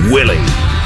Willie.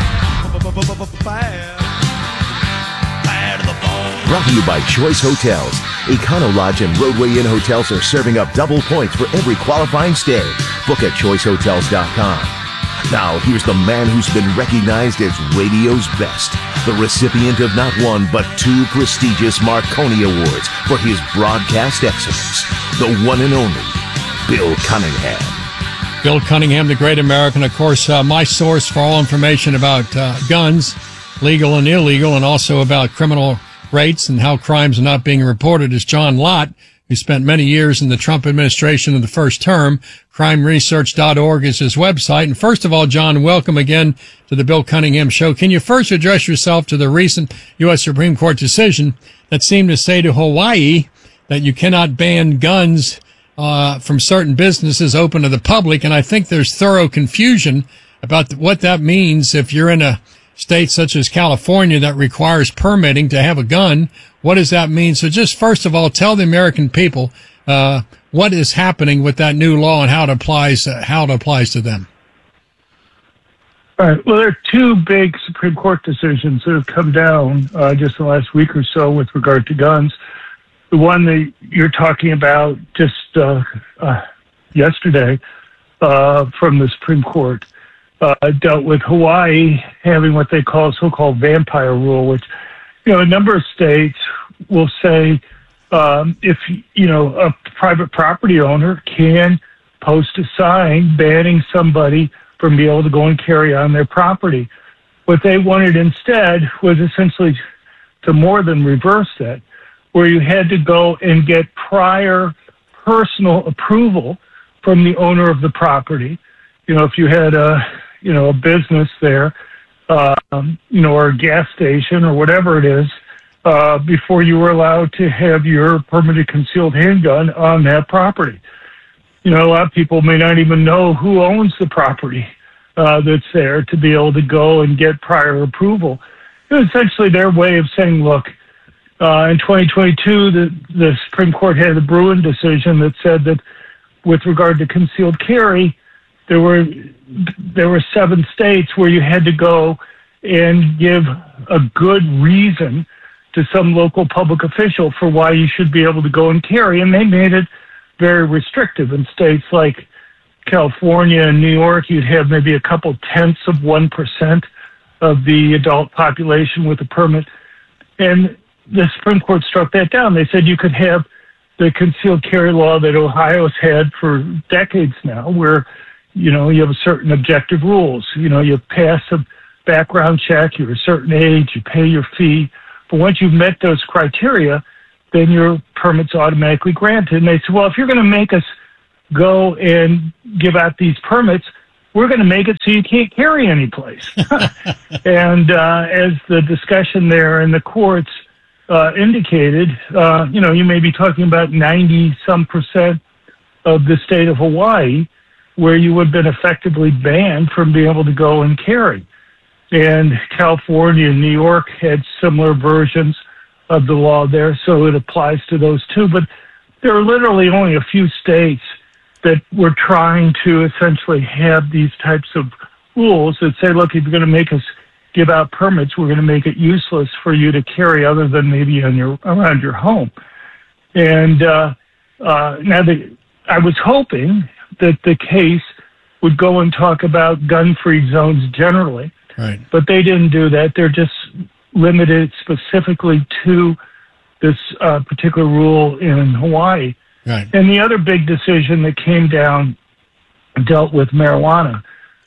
Brought to you by Choice Hotels. Econo Lodge and Roadway Inn hotels are serving up double points for every qualifying stay. Book at choicehotels.com. Now, here's the man who's been recognized as radio's best, the recipient of not one but two prestigious Marconi Awards for his broadcast excellence, the one and only Bill Cunningham. Bill Cunningham, the great American, of course, my source for all information about guns, legal and illegal, and also about criminal rates and how crimes are not being reported is John Lott, who spent many years in the Trump administration in the first term. CrimeResearch.org is his website. And first of all, John, welcome again to the Bill Cunningham Show. Can you first address yourself to the recent U.S. Supreme Court decision that seemed to say to Hawaii that you cannot ban guns from certain businesses open to the public? And I think there's thorough confusion about what that means if you're in a state such as California that requires permitting to have a gun. What does that mean? So just first of all, tell the American people what is happening with that new law and how it applies to them. All right. Well, there are two big Supreme Court decisions that have come down just in the last week or so with regard to guns. The one that you're talking about just yesterday from the Supreme Court dealt with Hawaii having what they call a so-called vampire rule, which, a number of states will say if, a private property owner can post a sign banning somebody from being able to go and carry on their property. What they wanted instead was essentially to more than reverse that, where you had to go and get prior personal approval from the owner of the property. If you had a business there, or a gas station or whatever it is, before you were allowed to have your permitted concealed handgun on that property. A lot of people may not even know who owns the property that's there to be able to go and get prior approval. It's essentially their way of saying, look, in 2022, the Supreme Court had a Bruin decision that said that with regard to concealed carry, there were 7 states where you had to go and give a good reason to some local public official for why you should be able to go and carry. And they made it very restrictive. In states like California and New York, you'd have maybe a couple tenths of 1% of the adult population with a permit. And the Supreme Court struck that down. They said you could have the concealed carry law that Ohio's had for decades now, where you have a certain objective rules. You pass a background check, you're a certain age, you pay your fee. But once you've met those criteria, then your permit's automatically granted. And they said, well, if you're going to make us go and give out these permits, we're going to make it so you can't carry anyplace. And as the discussion there in the courts indicated, you may be talking about 90-some% of the state of Hawaii where you would have been effectively banned from being able to go and carry. And California and New York had similar versions of the law there, so it applies to those two. But there are literally only a few states that were trying to essentially have these types of rules that say, look, if you're going to make us give out permits, we're going to make it useless for you to carry other than maybe around your home. And I was hoping that the case would go and talk about gun-free zones generally. Right. But they didn't do that. They're just limited specifically to this particular rule in Hawaii. Right. And the other big decision that came down dealt with marijuana.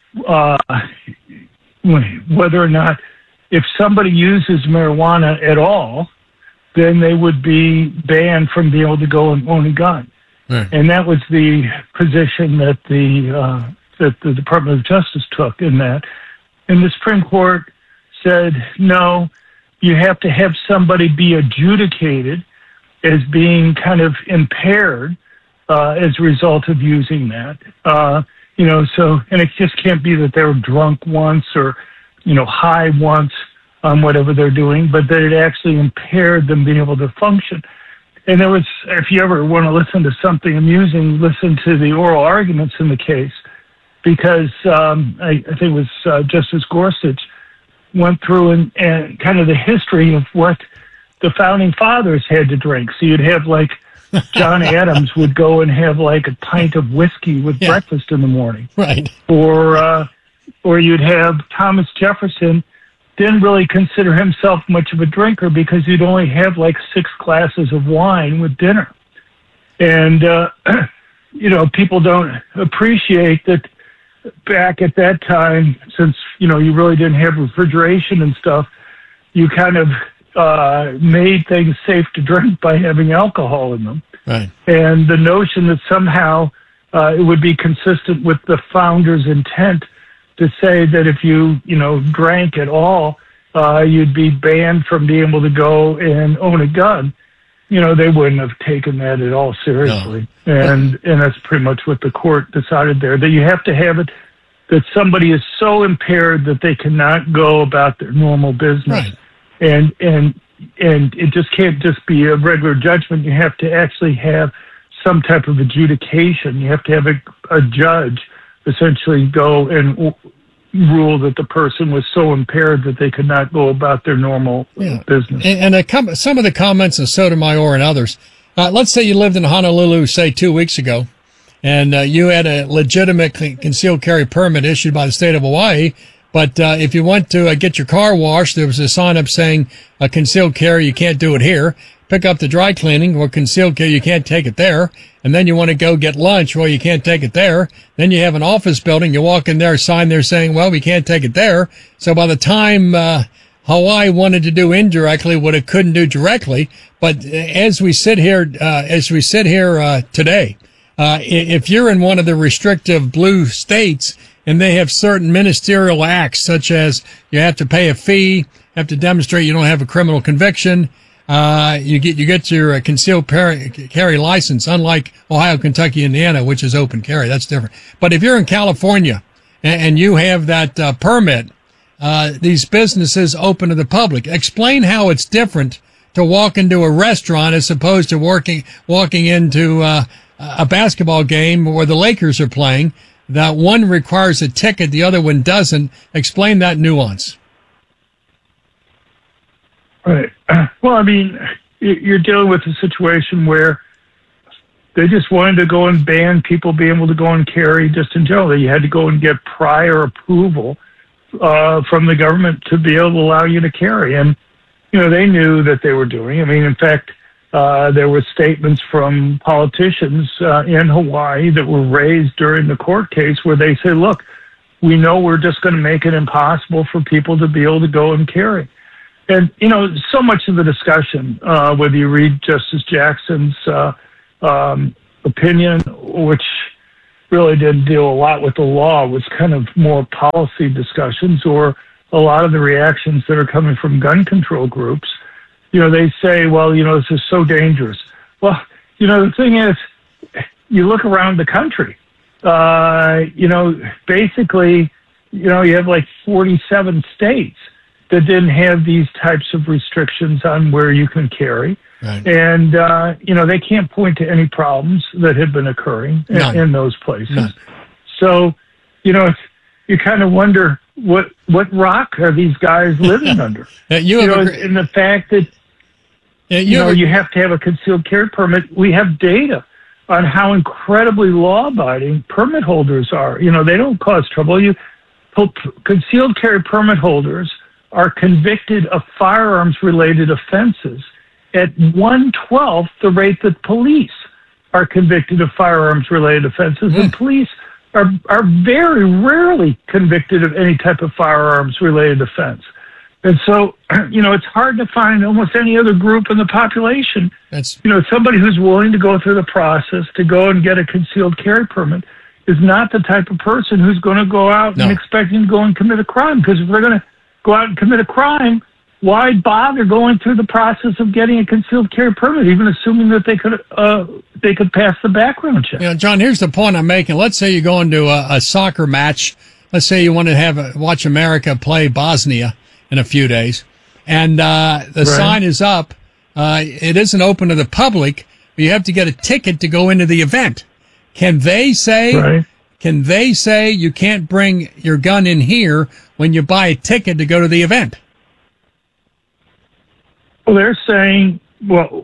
Whether or not, if somebody uses marijuana at all, then they would be banned from being able to go and own a gun. Right. And that was the position that the Department of Justice took in that. And the Supreme Court said, no, you have to have somebody be adjudicated as being kind of impaired as a result of using that. And it just can't be that they were drunk once or, high once on whatever they're doing, but that it actually impaired them being able to function. And there was, if you ever want to listen to something amusing, listen to the oral arguments in the case. because I think it was Justice Gorsuch went through and kind of the history of what the founding fathers had to drink. So you'd have like John Adams would go and have like a pint of whiskey with breakfast in the morning. Right. Or you'd have Thomas Jefferson didn't really consider himself much of a drinker because he'd only have like 6 glasses of wine with dinner. And, people don't appreciate that back at that time, since, you really didn't have refrigeration and stuff, you kind of made things safe to drink by having alcohol in them. Right. And the notion that somehow it would be consistent with the founders' intent to say that if you, drank at all, you'd be banned from being able to go and own a gun. They wouldn't have taken that at all seriously. No. And that's pretty much what the court decided there, that you have to have it that somebody is so impaired that they cannot go about their normal business. Right. And it just can't just be a regular judgment. You have to actually have some type of adjudication. You have to have a judge essentially go and rule that the person was so impaired that they could not go about their normal business. And some of the comments of Sotomayor and others, let's say you lived in Honolulu, say 2 weeks ago, and you had a legitimate concealed carry permit issued by the state of Hawaii, but if you went to get your car washed, there was a sign up saying concealed carry, you can't do it here. Pick up the dry cleaning, or concealed carry, you can't take it there. And then you want to go get lunch, well, you can't take it there. Then you have an office building, you walk in there, a sign there saying, well, we can't take it there. So by the time Hawaii wanted to do indirectly what it couldn't do directly, but as we sit here today, if you're in one of the restrictive blue states and they have certain ministerial acts, such as you have to pay a fee, have to demonstrate you don't have a criminal conviction, you get your concealed carry license, unlike Ohio, Kentucky, Indiana, which is open carry. That's different. But if you're in California and you have that permit, these businesses open to the public. Explain how it's different to walk into a restaurant as opposed to walking into a basketball game where the Lakers are playing. That one requires a ticket, the other one doesn't. Explain that nuance. Right. Well, I mean, you're dealing with a situation where they just wanted to go and ban people being able to go and carry just in general. You had to go and get prior approval from the government to be able to allow you to carry. And, they knew that they were doing. I mean, in fact, there were statements from politicians in Hawaii that were raised during the court case where they said, look, we know we're just going to make it impossible for people to be able to go and carry. And, so much of the discussion, whether you read Justice Jackson's opinion, which really didn't deal a lot with the law, was kind of more policy discussions, or a lot of the reactions that are coming from gun control groups, they say, well, this is so dangerous. Well, the thing is, you look around the country, basically, you have like 47 states that didn't have these types of restrictions on where you can carry. Right. And, they can't point to any problems that have been occurring in those places. None. So, you kind of wonder what rock are these guys living under? And the fact that, you have to have a concealed carry permit. We have data on how incredibly law-abiding permit holders are. They don't cause trouble. Concealed carry permit holders are convicted of firearms-related offenses at 1/12 the rate that police are convicted of firearms-related offenses, and police are very rarely convicted of any type of firearms-related offense. And so, it's hard to find almost any other group in the population. Somebody who's willing to go through the process to go and get a concealed carry permit is not the type of person who's going to go out and expecting to go and commit a crime. Because if they're going to go out and commit a crime, why bother going through the process of getting a concealed carry permit, even assuming that they could pass the background check? John, here's the point I'm making. Let's say you go into a soccer match. Let's say you want to watch America play Bosnia in a few days, and the sign is up. It isn't open to the public, but you have to get a ticket to go into the event. Can they say, can they say you can't bring your gun in here when you buy a ticket to go to the event? Well, they're saying, well,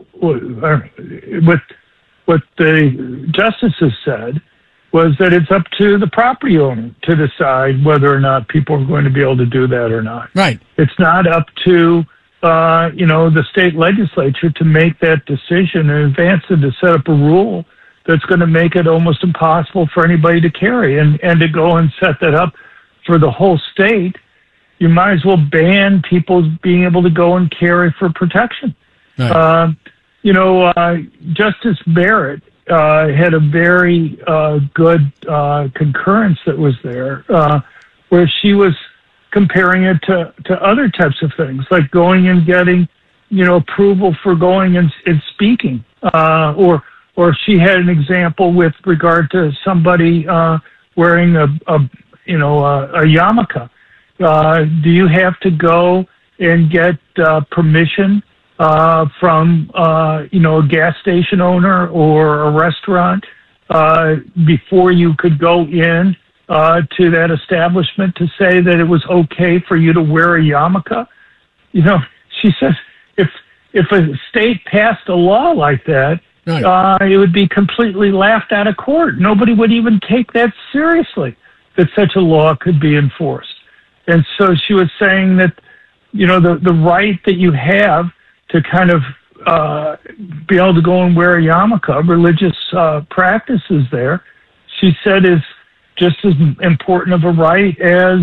what the justices said was that it's up to the property owner to decide whether or not people are going to be able to do that or not. Right. It's not up to, the state legislature to make that decision in advance and to set up a rule that's going to make it almost impossible for anybody to carry. And to go and set that up for the whole state, you might as well ban people being able to go and carry for protection. Right. Justice Barrett had a very good concurrence that was there, where she was comparing it to other types of things, like going and getting, approval for going and speaking, or she had an example with regard to somebody wearing a yarmulke. Do you have to go and get permission from a gas station owner or a restaurant before you could go in to that establishment to say that it was okay for you to wear a yarmulke? She says if a state passed a law like that, right, it would be completely laughed out of court. Nobody would even take that seriously, that such a law could be enforced. And so she was saying that, the right that you have to kind of be able to go and wear a yarmulke, religious practices there, she said is just as important of a right as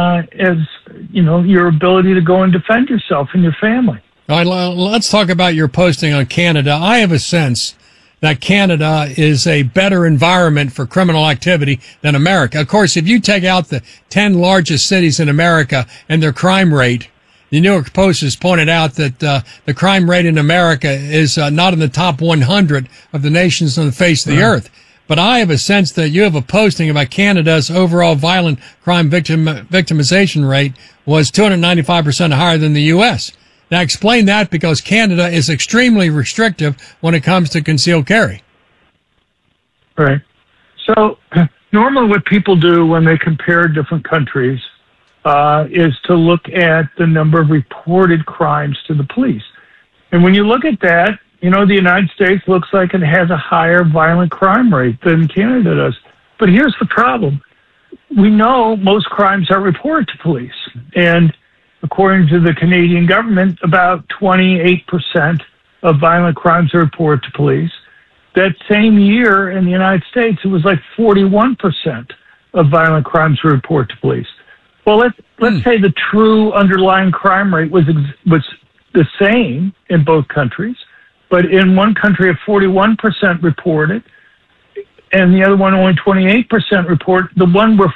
your ability to go and defend yourself and your family. All right, let's talk about your posting on Canada. I have a sense that Canada is a better environment for criminal activity than America. Of course, if you take out the 10 largest cities in America and their crime rate, the New York Post has pointed out that the crime rate in America is not in the top 100 of the nations on the face of the earth. But I have a sense that you have a posting about Canada's overall violent crime victimization rate was 295% higher than the U.S. Now explain that, because Canada is extremely restrictive when it comes to concealed carry. Right. So normally what people do when they compare different countries is to look at the number of reported crimes to the police. And when you look at that, the United States looks like it has a higher violent crime rate than Canada does. But here's the problem. We know most crimes are reported to police. And according to the Canadian government, about 28% of violent crimes are reported to police. That same year in the United States, it was like 41% of violent crimes were reported to police. Well, let's say the true underlying crime rate was the same in both countries, but in one country, 41% reported, and the other one only 28% report. The one where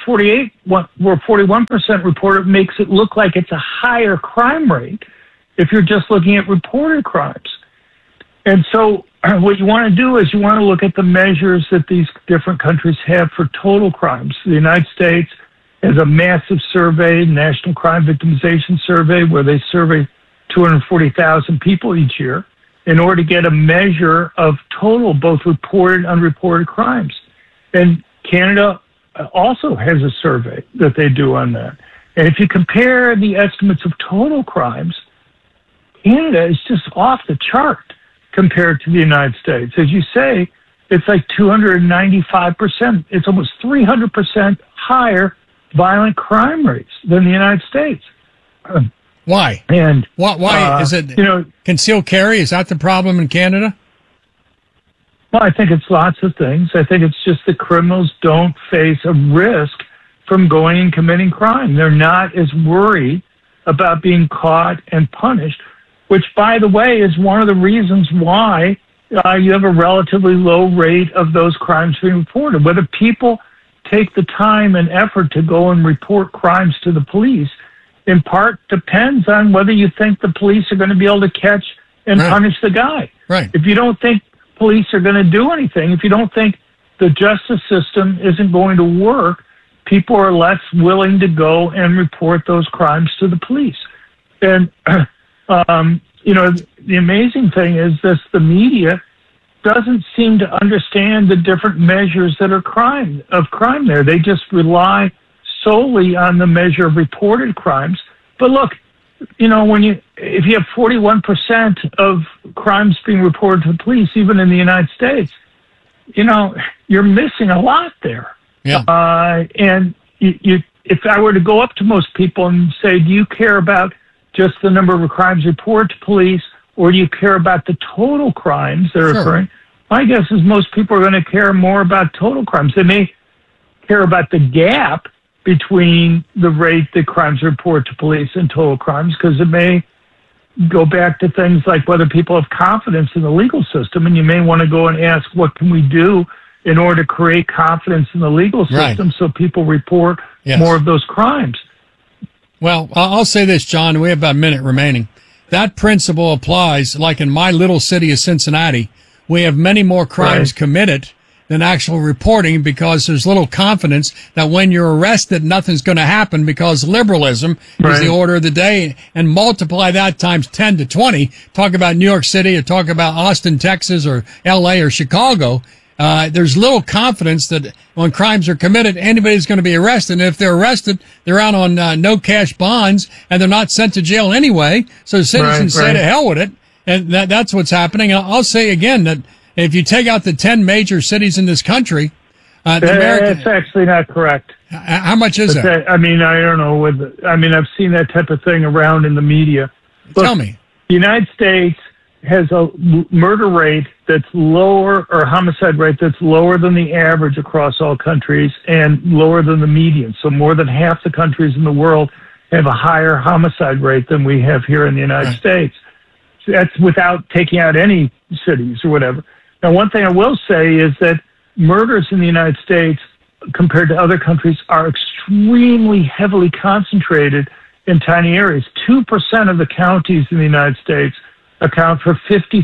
41% reported makes it look like it's a higher crime rate if you're just looking at reported crimes. And so what you want to do is you want to look at the measures that these different countries have for total crimes. The United States has a massive survey, National Crime Victimization Survey, where they survey 240,000 people each year in order to get a measure of total, both reported and unreported crimes. And Canada also has a survey that they do on that. And if you compare the estimates of total crimes, Canada is just off the chart compared to the United States. As you say, it's like 295%. It's almost 300% higher violent crime rates than the United States. Why? And why is it? Concealed carry, is that the problem in Canada? Well, I think it's lots of things. I think it's just that criminals don't face a risk from going and committing crime. They're not as worried about being caught and punished, which, by the way, is one of the reasons why you have a relatively low rate of those crimes being reported. Whether people take the time and effort to go and report crimes to the police, in part depends on whether you think the police are going to be able to catch and punish the guy. Right. If you don't think police are going to do anything, if you don't think the justice system isn't going to work, people are less willing to go and report those crimes to the police. And, the amazing thing is this, the media doesn't seem to understand the different measures that are crime there. They just rely solely on the measure of reported crimes. But look, if you have 41% of crimes being reported to the police, even in the United States, you're missing a lot there. Yeah. And if I were to go up to most people and say, do you care about just the number of crimes reported to police, or do you care about the total crimes that are occurring? My guess is most people are going to care more about total crimes. They may care about the gap between the rate that crimes report to police and total crimes, because it may go back to things like whether people have confidence in the legal system, and you may want to go and ask, what can we do in order to create confidence in the legal system so people report more of those crimes? Well, I'll say this, John. We have about a minute remaining. That principle applies, like in my little city of Cincinnati. We have many more crimes committed than actual reporting, because there's little confidence that when you're arrested, nothing's going to happen, because liberalism is the order of the day. And multiply that times 10 to 20. Talk about New York City, or talk about Austin, Texas, or L.A. or Chicago. There's little confidence that when crimes are committed, anybody's going to be arrested. And if they're arrested, they're out on no cash bonds, and they're not sent to jail anyway. So citizens say to hell with it. And that's what's happening. I'll say again that if you take out the 10 major cities in this country, that's actually not correct. How much is that? I don't know. I've seen that type of thing around in the media. Look, tell me. The United States has a murder rate that's lower, or homicide rate that's lower than the average across all countries, and lower than the median. So more than half the countries in the world have a higher homicide rate than we have here in the United States. So that's without taking out any cities or whatever. Now, one thing I will say is that murders in the United States, compared to other countries, are extremely heavily concentrated in tiny areas. 2% of the counties in the United States account for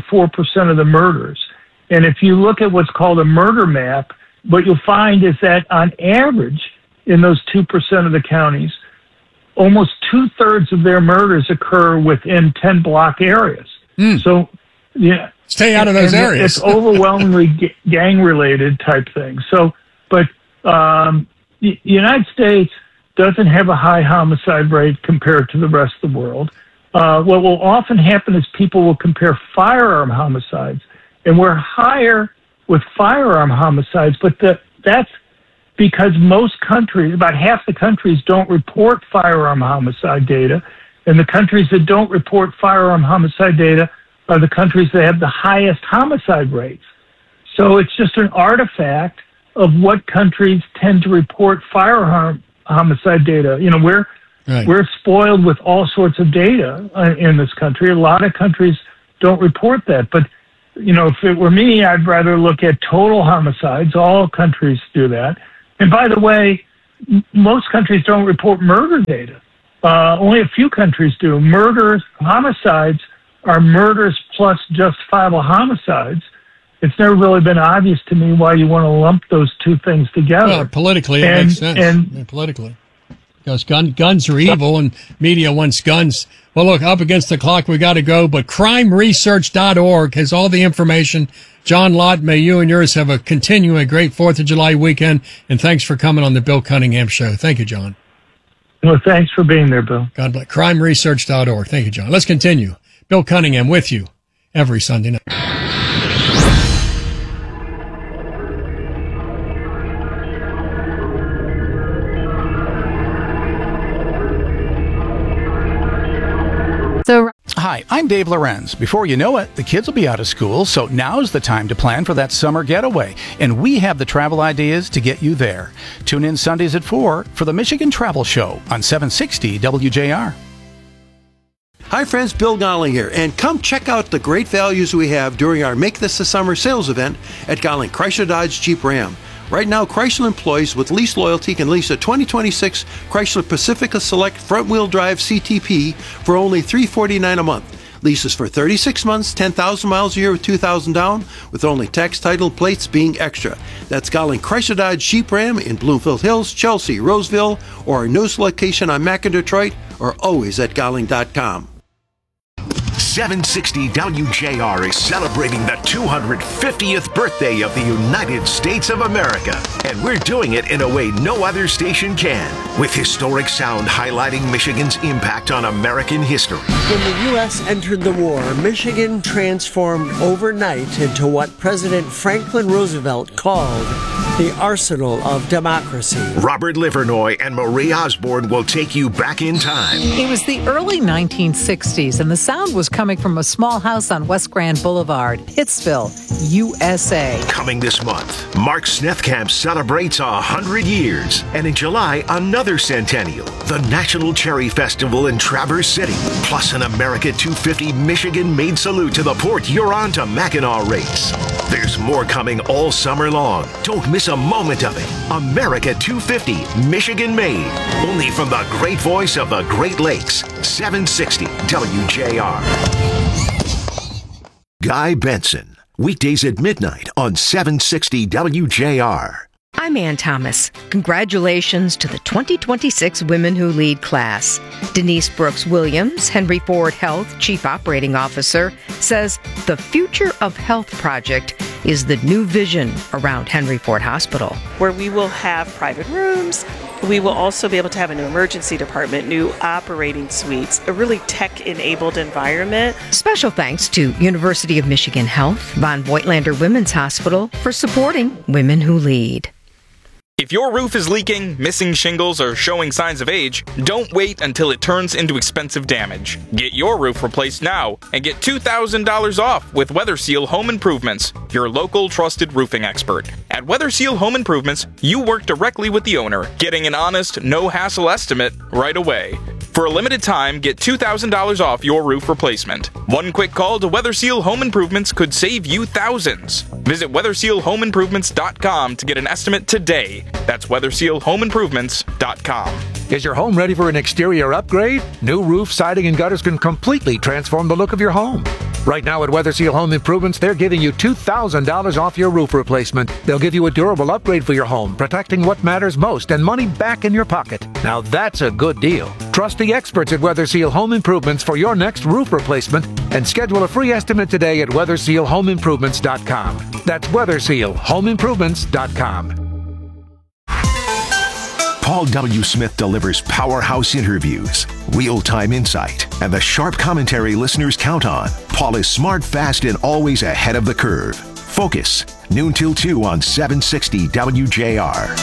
54% of the murders. And if you look at what's called a murder map, what you'll find is that on average, in those 2% of the counties, almost 2/3 of their murders occur within 10-block areas. So, stay out of those areas. It's overwhelmingly gang-related type thing. So, but the United States doesn't have a high homicide rate compared to the rest of the world. What will often happen is people will compare firearm homicides, and we're higher with firearm homicides, but that's because most countries, about half the countries, don't report firearm homicide data, and the countries that don't report firearm homicide data are the countries that have the highest homicide rates. So it's just an artifact of what countries tend to report firearm homicide data. We're spoiled with all sorts of data in this country. A lot of countries don't report that. But, if it were me, I'd rather look at total homicides. All countries do that. And by the way, most countries don't report murder data. Only a few countries do. Homicides are murders plus justifiable homicides. It's never really been obvious to me why you want to lump those two things together. Well, politically, it makes sense. Politically. Because guns are evil, and media wants guns. Well, look, up against the clock, we got to go. But crimeresearch.org has all the information. John Lott, may you and yours have a great 4th of July weekend. And thanks for coming on the Bill Cunningham Show. Thank you, John. Well, thanks for being there, Bill. God bless. Crimeresearch.org. Thank you, John. Let's continue. Bill Cunningham with you every Sunday night. Hi, I'm Dave Lorenz. Before you know it, the kids will be out of school, so now's the time to plan for that summer getaway. And we have the travel ideas to get you there. Tune in Sundays at 4 for the Michigan Travel Show on 760 WJR. Hi friends, Bill Golling here, and come check out the great values we have during our Make This a Summer sales event at Golling Chrysler Dodge Jeep Ram. Right now, Chrysler employees with lease loyalty can lease a 2026 Chrysler Pacifica Select front-wheel drive CTP for only $349 a month. Leases for 36 months, 10,000 miles a year with $2,000 down, with only tax, title, plates being extra. That's Golling Chrysler Dodge Jeep Ram in Bloomfield Hills, Chelsea, Roseville, or our newest location on Mac in Detroit, or always at Golling.com. 760 WJR is celebrating the 250th birthday of the United States of America. And we're doing it in a way no other station can, with historic sound highlighting Michigan's impact on American history. When the U.S. entered the war, Michigan transformed overnight into what President Franklin Roosevelt called the arsenal of democracy. Robert Livernoy and Marie Osborne will take you back in time. It was the early 1960s, and the sound was coming from a small house on West Grand Boulevard, Pittsville, USA. Coming this month, Mark Snethkamp celebrates 100 years. And in July, another centennial, the National Cherry Festival in Traverse City. Plus an America 250 Michigan-made salute to the Port Huron to Mackinac race. There's more coming all summer long. Don't miss a moment of it. America 250, Michigan-made. Only from the great voice of the Great Lakes, 760 WJR. Guy Benson, weekdays at midnight on 760 WJR. I'm Ann Thomas. Congratulations to the 2026 Women Who Lead class. Denise Brooks Williams, Henry Ford Health Chief Operating Officer, says the Future of Health project is the new vision around Henry Ford Hospital. Where we will have private rooms, we will also be able to have a new emergency department, new operating suites, a really tech-enabled environment. Special thanks to University of Michigan Health, Von Voigtlander Women's Hospital for supporting Women Who Lead. If your roof is leaking, missing shingles, or showing signs of age, don't wait until it turns into expensive damage. Get your roof replaced now and get $2,000 off with WeatherSeal Home Improvements, your local trusted roofing expert. At WeatherSeal Home Improvements, you work directly with the owner, getting an honest, no-hassle estimate right away. For a limited time, get $2,000 off your roof replacement. One quick call to WeatherSeal Home Improvements could save you thousands. Visit WeatherSealHomeImprovements.com to get an estimate today. That's WeatherSealHomeImprovements.com. Is your home ready for an exterior upgrade? New roof, siding, and gutters can completely transform the look of your home. Right now at WeatherSeal Home Improvements, they're giving you $2,000 off your roof replacement. They'll give you a durable upgrade for your home, protecting what matters most and money back in your pocket. Now that's a good deal. Trust the experts at WeatherSeal Home Improvements for your next roof replacement and schedule a free estimate today at WeatherSealHomeImprovements.com. That's WeatherSealHomeImprovements.com. Paul W. Smith delivers powerhouse interviews, real-time insight, and the sharp commentary listeners count on. Paul is smart, fast, and always ahead of the curve. Focus, noon till 2 on 760 WJR.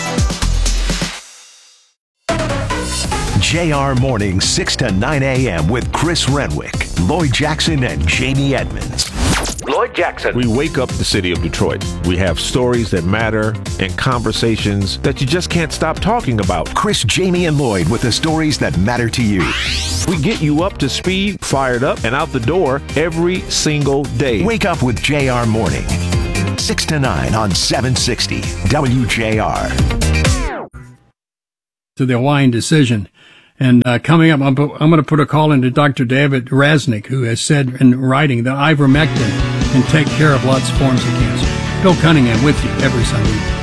JR Morning, 6 to 9 a.m. with Chris Renwick, Lloyd Jackson, and Jamie Edmonds. Lloyd Jackson. We wake up the city of Detroit. We have stories that matter and conversations that you just can't stop talking about. Chris, Jamie, and Lloyd with the stories that matter to you. We get you up to speed, fired up, and out the door every single day. Wake up with JR Morning, 6 to 9 on 760 WJR. To the Hawaiian decision. And coming up, I'm going to put a call into Dr. David Raznick, who has said in writing that ivermectin can take care of lots of forms of cancer. Bill Cunningham with you every Sunday.